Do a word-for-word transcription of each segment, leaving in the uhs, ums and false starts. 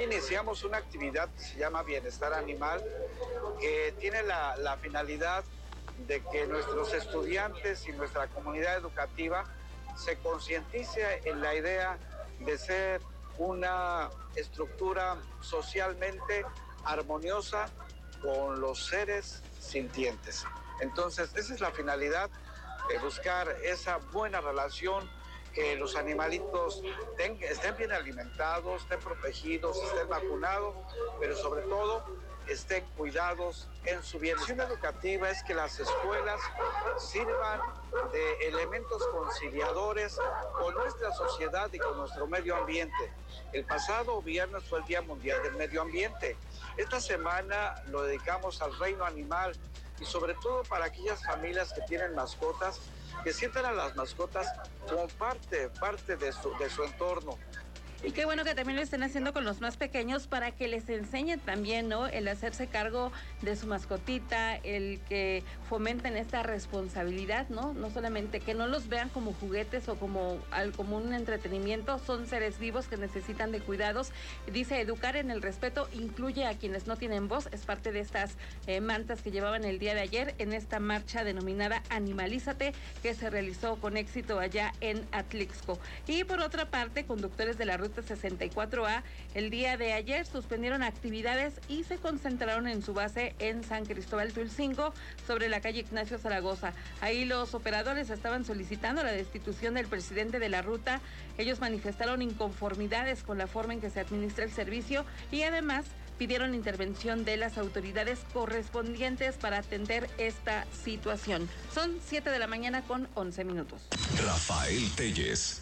iniciamos una actividad que se llama Bienestar Animal, que tiene la, la finalidad de que nuestros estudiantes y nuestra comunidad educativa se concientice en la idea de ser una estructura socialmente armoniosa con los seres sintientes. Entonces, esa es la finalidad, de buscar esa buena relación, que los animalitos ten, estén bien alimentados, estén protegidos, estén vacunados, pero sobre todo estén cuidados en su bienestar. La misión educativa es que las escuelas sirvan de elementos conciliadores con nuestra sociedad y con nuestro medio ambiente. El pasado viernes fue el Día Mundial del Medio Ambiente. Esta semana lo dedicamos al reino animal y sobre todo para aquellas familias que tienen mascotas, que sientan a las mascotas como parte, parte de su, de su entorno. Y qué bueno que también lo estén haciendo con los más pequeños para que les enseñen también, ¿no? El hacerse cargo de su mascotita, el que fomenten esta responsabilidad, ¿no? No solamente que no los vean como juguetes o como, como un entretenimiento, son seres vivos que necesitan de cuidados. Dice, educar en el respeto incluye a quienes no tienen voz, es parte de estas eh, mantas que llevaban el día de ayer en esta marcha denominada Animalízate, que se realizó con éxito allá en Atlixco. Y por otra parte, conductores de la ruta sesenta y cuatro A, el día de ayer suspendieron actividades y se concentraron en su base en San Cristóbal Tulcingo, sobre la calle Ignacio Zaragoza. Ahí los operadores estaban solicitando la destitución del presidente de la ruta. Ellos manifestaron inconformidades con la forma en que se administra el servicio y además pidieron intervención de las autoridades correspondientes para atender esta situación. Son siete de la mañana con once minutos. Rafael Telles.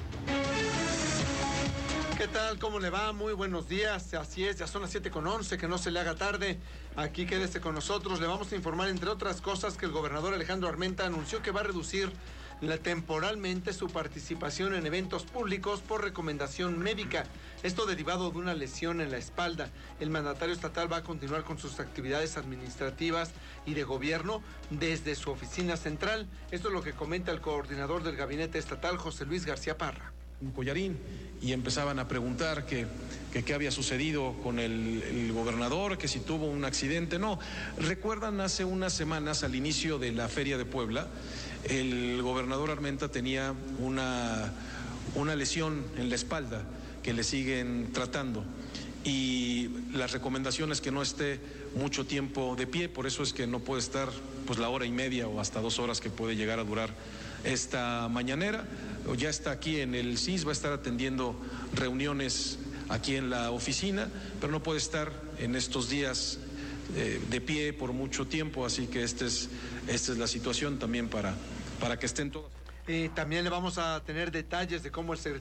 ¿Qué tal? ¿Cómo le va? Muy buenos días. Así es, ya son las siete con once, que no se le haga tarde. Aquí quédese con nosotros. Le vamos a informar, entre otras cosas, que el gobernador Alejandro Armenta anunció que va a reducir la, temporalmente su participación en eventos públicos por recomendación médica. Esto derivado de una lesión en la espalda. El mandatario estatal va a continuar con sus actividades administrativas y de gobierno desde su oficina central. Esto es lo que comenta el coordinador del gabinete estatal, José Luis García Parra. Un collarín, y empezaban a preguntar que qué había sucedido con el, el gobernador, que si tuvo un accidente. No, recuerdan hace unas semanas, al inicio de la Feria de Puebla, el gobernador Armenta tenía una, una lesión en la espalda que le siguen tratando, y las recomendaciones que no esté mucho tiempo de pie, por eso es que no puede estar pues la hora y media o hasta dos horas que puede llegar a durar esta mañanera. Ya está aquí en el C I S, va a estar atendiendo reuniones aquí en la oficina, pero no puede estar en estos días eh, de pie por mucho tiempo, así que esta es, esta es la situación también para, para que estén todas. Eh, también le vamos a tener detalles de cómo el secretario